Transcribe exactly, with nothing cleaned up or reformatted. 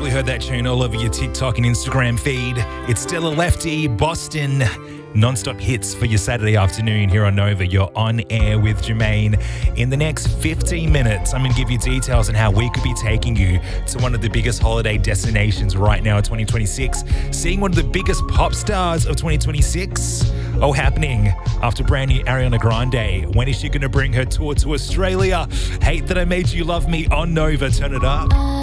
Probably heard that tune all over your TikTok and Instagram feed. It's Stella Lefty, Boston. Non-stop hits for your Saturday afternoon here on Nova. You're on air with Jermaine. In the next fifteen minutes, I'm going to give you details on how we could be taking you to one of the biggest holiday destinations right now in twenty twenty-six. Seeing one of the biggest pop stars of twenty twenty-six. Oh, happening after brand new Ariana Grande. When is she going to bring her tour to Australia? Hate That I Made You Love Me on Nova. Turn it up.